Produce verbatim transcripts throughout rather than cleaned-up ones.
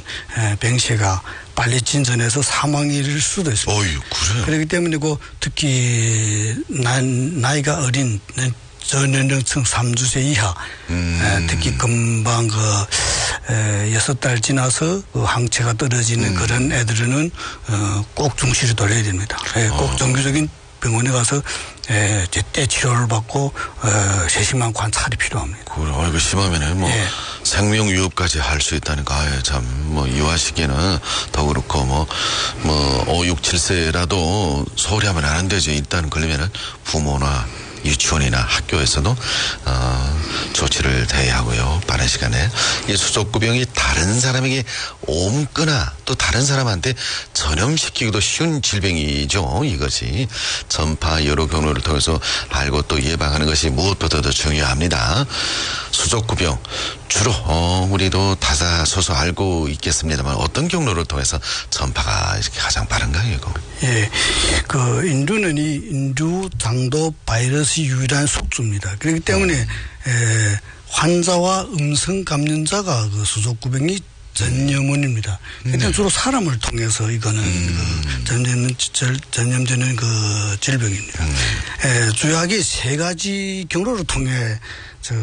병세가 빨리 진전해서 사망에 이를 수도 있습니다. 어유, 그래요? 그렇기 때문에 그 특히 나, 나이가 어린 저연령층 삼 주세 이하, 음. 에, 특히 금방 그 에, 여섯 달 지나서 그 항체가 떨어지는 음. 그런 애들은 어, 꼭 중시를 돌려야 됩니다. 에, 꼭 어. 정규적인 병원에 가서 에, 제때 치료를 받고 어, 세심한 관찰이 필요합니다. 그래, 어, 이거 심하면은 뭐 예. 생명 위협까지 할 수 있다니까 아유, 참 뭐 이화 시기는 더 그렇고 뭐 뭐 오, 육, 칠 세라도 소홀히 하면 안 되죠. 일단 걸리면은 부모나 유치원이나 학교에서도 어, 조치를 대해야 하고요. 빠른 시간에 이 수족구병이 다른 사람에게 옮거나 또 다른 사람한테 전염시키기도 쉬운 질병이죠. 이것이 전파 여러 경로를 통해서 알고 또 예방하는 것이 무엇보다도 중요합니다. 수족구병 주로 어, 우리도 다사소소 알고 있겠습니다만 어떤 경로를 통해서 전파가 이렇게 가장 빠른가요? 이거? 예, 그 인두는 이 인두 장도 바이러스 유일한 숙주입니다. 그렇기 때문에 음. 에, 환자와 음성 감염자가 그 수족구병이 전염원입니다. 그러니까 네. 주로 사람을 통해서 이거는 음. 그 전염되는 전염되는 그 질병입니다. 음. 에, 주요하게 세 가지 경로를 통해 저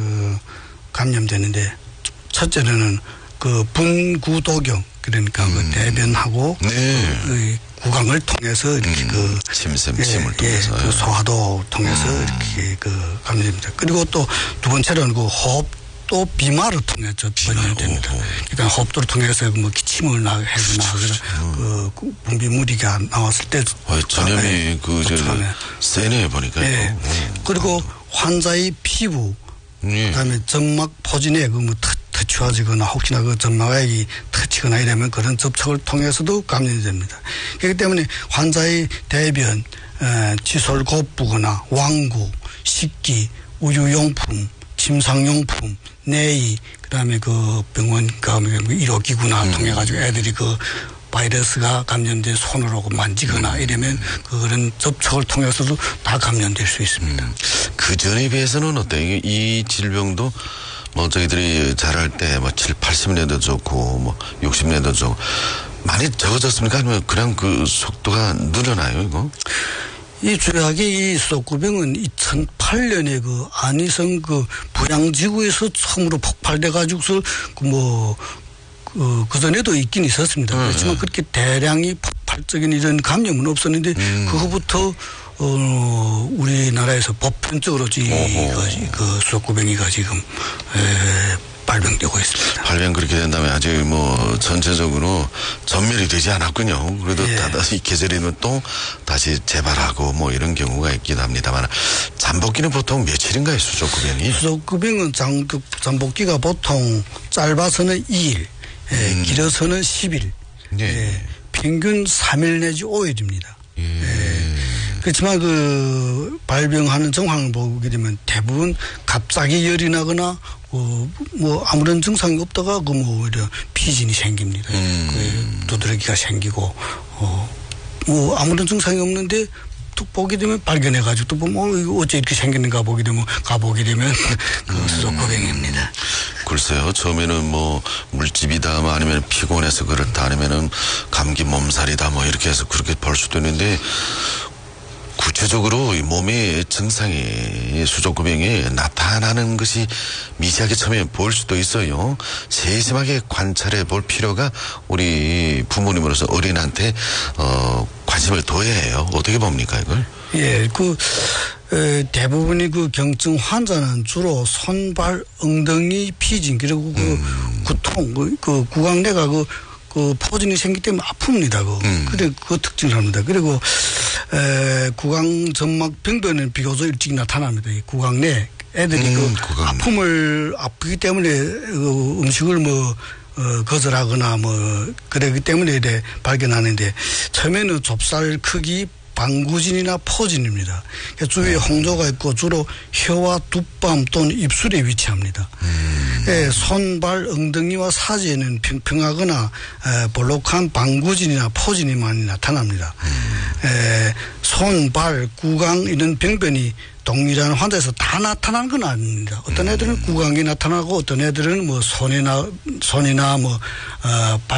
감염되는데 첫째는 그 분구도경 그러니까 음. 그 대변하고 네. 그 구강을 통해서 이렇게 음. 그 침샘 예, 침을 통해서 예, 그 소화도 통해서 음. 이렇게 그 감염됩니다. 그리고 또 두 번째로는 그 호흡도 비말을 통해 전염됩니다. 그러니까 호흡도를 통해서 뭐 기침을 나 해거나 그, 그 분비물이가 나왔을 때 어, 전염이 네, 그 저 세네 보니까. 네. 그리고 환자의 피부 예. 그다음에 점막 포진에 그 뭐 터치워지거나 혹시나 그 점막액이 터치거나 이러면 그런 접촉을 통해서도 감염이 됩니다. 그렇기 때문에 환자의 대변, 에, 치솔 곱부거나 왕구, 식기, 우유용품, 침상용품, 내의 그다음에 그 병원 그 의료기구나 음. 통해 가지고 애들이 그 바이러스가 감염된 손으로 만지거나 음. 이러면 그런 접촉을 통해서도 다 감염될 수 있습니다. 음. 그 전에 비해서는 어때요? 이 질병도 뭐 저희들이 자랄 때 뭐 칠, 팔십 년대도 좋고 뭐 육십 년대도 좋고 많이 적어졌습니까? 아니면 그냥 그 속도가 늘어나요, 이거? 이 주요하게 이 수족구병은 이천팔 년에 그 안희성 그 부양지구에서 처음으로 폭발돼 가지고서 그 뭐 그, 그전에도 있긴 있었습니다. 음, 그렇지만 음. 그렇게 대량이 폭발적인 이런 감염은 없었는데, 음. 그 후부터, 어, 우리나라에서 보편적으로 이, 그, 수족구병이가 지금, 에, 발병되고 있습니다. 발병 그렇게 된다면 아직 뭐, 전체적으로 전멸이 되지 않았군요. 그래도 예. 다시 계절이면 또 다시 재발하고 뭐 이런 경우가 있기도 합니다만, 잠복기는 보통 며칠인가요, 수족구병이? 수족구병은 잠, 잠복기가 보통 짧아서는 이 일. 예, 음. 길어서는 십 일. 예. 예, 평균 삼 일 내지 오 일입니다. 예. 예. 그렇지만 그 발병하는 정황을 보게 되면 대부분 갑자기 열이 나거나 어, 뭐 아무런 증상이 없다가 그 뭐 오히려 피진이 생깁니다. 음. 그 두드러기가 생기고 어, 뭐 아무런 증상이 없는데 툭 보게 되면 발견해가지고 또 보면 어, 이거 어째 이렇게 생겼는가 보게 되면 가보게 되면 그 수족구병입니다. 음. 글쎄요, 처음에는 뭐 물집이다, 뭐 아니면 피곤해서 그렇다, 아니면은 감기 몸살이다, 뭐 이렇게 해서 그렇게 볼 수도 있는데 구체적으로 이 몸의 증상이 수족구병이 나타나는 것이 미세하게 처음에 보일 수도 있어요. 세심하게 관찰해 볼 필요가 우리 부모님으로서 어린한테 어, 관심을 둬야 해요. 어떻게 봅니까 이걸? 예, 그 에, 대부분의 그 경증 환자는 주로 손, 발, 엉덩이 피진 그리고 그 음. 구통, 그, 그 구강내가 그, 그 포진이 생기기 때문에 아픕니다. 그. 음. 그래, 그 특징을 합니다. 그리고 에, 구강 점막 병변은 비교적 일찍 나타납니다. 이 구강내 애들이 음, 그 구강내. 아픔을 아프기 때문에 그 음식을 뭐 어, 거절하거나 뭐 그러기 때문에 이래 발견하는데 처음에는 좁쌀 크기 방구진이나 포진입니다. 그러니까 주위에 홍조가 있고 주로 혀와 두뺨 또는 입술에 위치합니다. 음. 예, 손, 발, 엉덩이와 사지에는 평평하거나 에, 볼록한 방구진이나 포진이 많이 나타납니다. 음. 에, 손, 발, 구강 이런 병변이 동일한 환자에서 다 나타나는 건 아닙니다. 어떤 애들은 음. 구강이 나타나고 어떤 애들은 뭐 손이나 손이나 뭐 어, 발